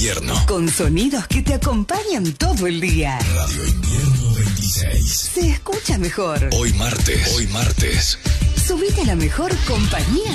Invierno. Con sonidos que te acompañan todo el día. Radio Invierno 26. Se escucha mejor. Hoy martes. Subite a la mejor compañía